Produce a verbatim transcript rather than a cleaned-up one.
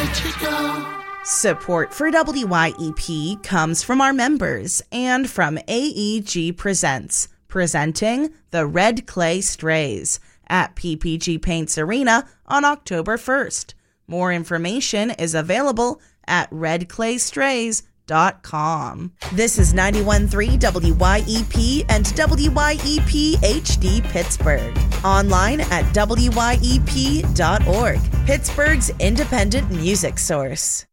Support for W Y E P comes from our members and from A E G Presents, presenting the Red Clay Strays at P P G Paints Arena on October first. More information is available at red clay strays dot com. This is ninety-one point three W Y E P and W Y E P H D Pittsburgh. Online at W Y E P dot org, Pittsburgh's independent music source.